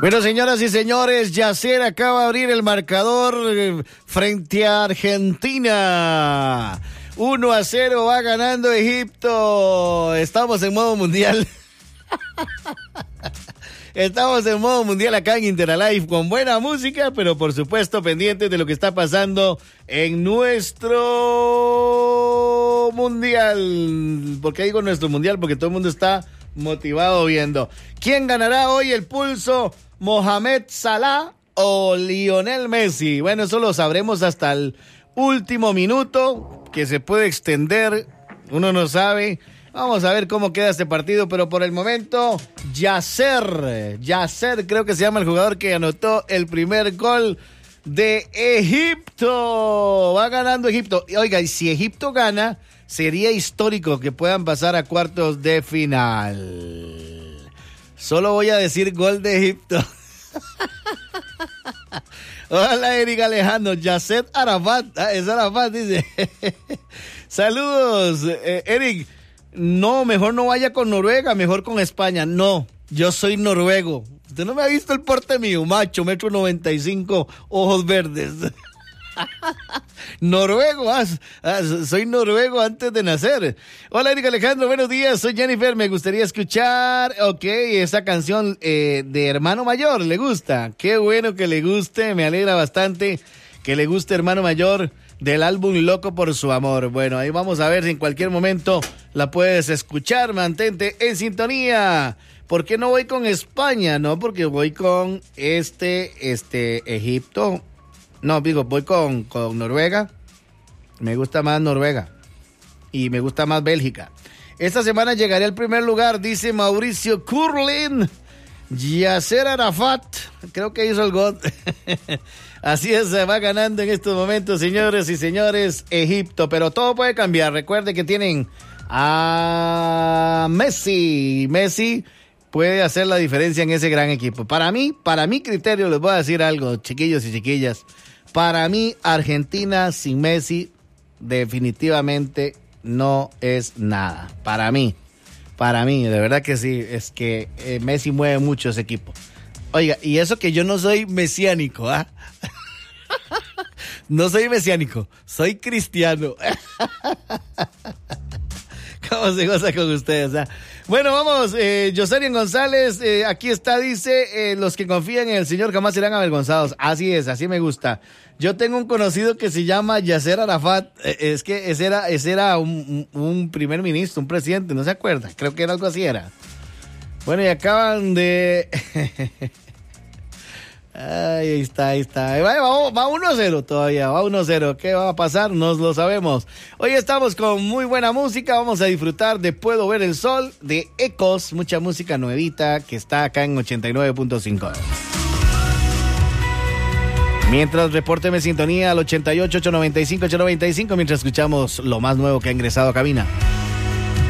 Bueno, señoras y señores, Yasser acaba de abrir el marcador frente a Argentina. 1-0 va ganando Egipto. Estamos en modo mundial. Estamos en modo mundial acá en Interalive con buena música, pero por supuesto pendientes de lo que está pasando en nuestro mundial. ¿Por qué digo nuestro mundial? Porque todo el mundo está motivado viendo. ¿Quién ganará hoy el pulso? ¿Mohamed Salah o Lionel Messi? Bueno, eso lo sabremos hasta el último minuto, que se puede extender, uno no sabe. Vamos a ver cómo queda este partido, pero por el momento, Yasser creo que se llama el jugador que anotó el primer gol de Egipto. Va ganando Egipto. Oiga, y si Egipto gana, sería histórico que puedan pasar a cuartos de final. Solo voy a decir gol de Egipto. Hola, Eric Alejandro. Yasser Arafat. Es Arafat, dice. Saludos, Eric. No, mejor no vaya con Noruega, mejor con España. No, yo soy noruego. Usted no me ha visto el porte mío, macho, 1.95 m, ojos verdes. Noruego, soy noruego antes de nacer. Hola, Eric Alejandro, buenos días, soy Jennifer, me gustaría escuchar, esa canción de Hermano Mayor, ¿le gusta? Qué bueno que le guste, me alegra bastante que le guste Hermano Mayor, del álbum Loco por su amor. Bueno, ahí vamos a ver si en cualquier momento la puedes escuchar, mantente en sintonía. ¿Por qué no voy con España? No, porque voy con Egipto. No, digo, voy con Noruega. Me gusta más Noruega. Y me gusta más Bélgica. Esta semana llegaré al primer lugar, dice Mauricio Curlin. Yasser Arafat, creo que hizo el gol. Así es, se va ganando en estos momentos, señores y señores, Egipto. Pero todo puede cambiar. Recuerde que tienen a Messi. Messi puede hacer la diferencia en ese gran equipo. Para mi criterio, les voy a decir algo, chiquillos y chiquillas. Para mí, Argentina sin Messi definitivamente no es nada. Para mí, de verdad que sí. Es que Messi mueve mucho ese equipo. Oiga, y eso que yo no soy mesiánico, ¿ah? No soy mesiánico, soy cristiano. ¿Cómo se goza con ustedes? ¿Ah? Bueno, vamos, Joserian González, aquí está, dice, los que confían en el Señor jamás serán avergonzados. Así es, así me gusta. Yo tengo un conocido que se llama Yasser Arafat, es que ese era un primer ministro, un presidente, ¿no se acuerda? Creo que era algo así era. Bueno, y acaban de... Ahí está. Va 1-0 todavía, va 1-0. ¿Qué va a pasar? No lo sabemos. Hoy estamos con muy buena música. Vamos a disfrutar de Puedo Ver el Sol, de Ecos, mucha música nuevita que está acá en 89.5. Mientras, repórteme sintonía al 88-895-895 mientras escuchamos lo más nuevo que ha ingresado a cabina.